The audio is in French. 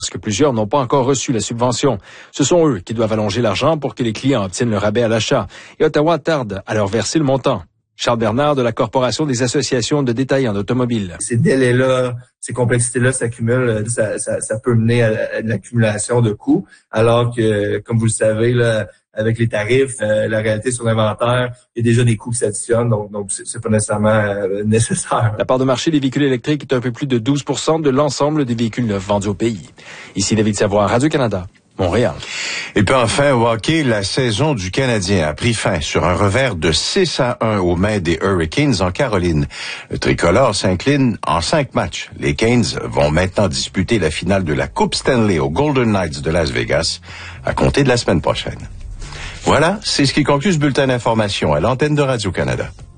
parce que plusieurs n'ont pas encore reçu la subvention. Ce sont eux qui doivent allonger l'argent pour que les clients obtiennent le rabais à l'achat. Et Ottawa tarde à leur verser le montant. Charles Bernard de la Corporation des associations de détaillants d'automobiles. Ces délais-là, ces complexités-là s'accumulent, ça peut mener à de l'accumulation de coûts, alors que, comme vous le savez, là, avec les tarifs, la réalité sur l'inventaire, il y a déjà des coûts qui s'additionnent, donc c'est pas nécessairement nécessaire. La part de marché des véhicules électriques est un peu plus de 12% de l'ensemble des véhicules neufs vendus au pays. Ici David Savoie, Radio-Canada, Montréal. Et puis enfin, au hockey, la saison du Canadien a pris fin sur un revers de 6-1 aux mains des Hurricanes en Caroline. Le tricolore s'incline en 5 matchs. Les Canes vont maintenant disputer la finale de la Coupe Stanley aux Golden Knights de Las Vegas à compter de la semaine prochaine. Voilà, c'est ce qui conclut ce bulletin d'information à l'antenne de Radio-Canada.